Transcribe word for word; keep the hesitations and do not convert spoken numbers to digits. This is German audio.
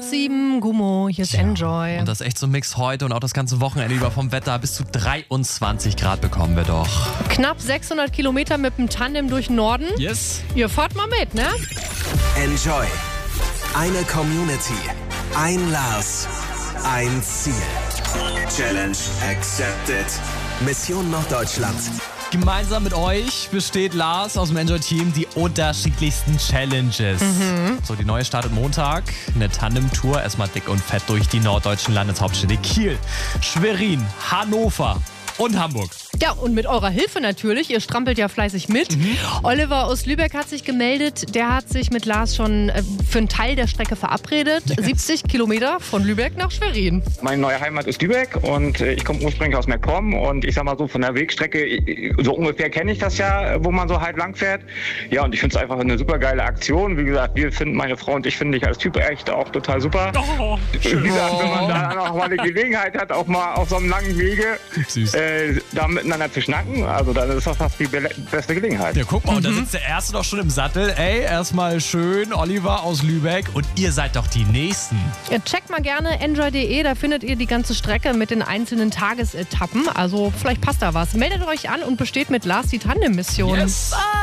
sieben, Gummo, hier ist Ja. Enjoy. Und das ist echt so ein Mix heute und auch das ganze Wochenende über vom Wetter. Bis zu dreiundzwanzig Grad bekommen wir doch. Knapp sechshundert Kilometer mit dem Tandem durch den Norden. Yes. Ihr fahrt mal mit, ne? Enjoy. Eine Community. Ein Lars. Ein Ziel. Challenge accepted. Mission Norddeutschland. Gemeinsam mit euch besteht Lars aus dem Enjoy-Team die unterschiedlichsten Challenges. Mhm. So, die neue startet Montag. Eine Tandem-Tour. Erstmal dick und fett durch die norddeutschen Landeshauptstädte Kiel, Schwerin, Hannover und Hamburg. Ja, und mit eurer Hilfe natürlich. Ihr strampelt ja fleißig mit. Mhm. Oliver aus Lübeck hat sich gemeldet. Der hat sich mit Lars schon äh, für einen Teil der Strecke verabredet. Yes. siebzig Kilometer von Lübeck nach Schwerin. Meine neue Heimat ist Lübeck und äh, ich komme ursprünglich aus MacPom und ich sag mal so von der Wegstrecke, äh, so ungefähr kenne ich das ja, wo man so halt lang fährt. Ja, und ich finde es einfach eine super geile Aktion. Wie gesagt, wir finden, meine Frau und ich finde dich als Typ echt auch total super. Oh, Wie gesagt, wenn man da auch mal eine Gelegenheit hat, auch mal auf so einem langen Wege Süß. äh, da miteinander zu schnacken, also dann ist das fast die be- beste Gelegenheit. Ja, guck mal, und da sitzt der Erste doch schon im Sattel. Ey, erstmal schön, Oliver aus Lübeck. Und ihr seid doch die Nächsten. Ja, checkt mal gerne enjoy punkt de, da findet ihr die ganze Strecke mit den einzelnen Tagesetappen. Also vielleicht passt da was. Meldet euch an und besteht mit Lars die Tandem-Mission. Yes.